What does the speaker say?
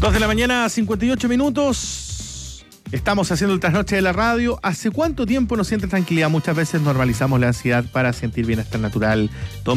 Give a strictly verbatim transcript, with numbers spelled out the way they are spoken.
Dos de la mañana, cincuenta y ocho minutos. Estamos haciendo el trasnoche de la radio. ¿Hace cuánto tiempo no sientes tranquilidad? Muchas veces normalizamos la ansiedad para sentir bienestar natural.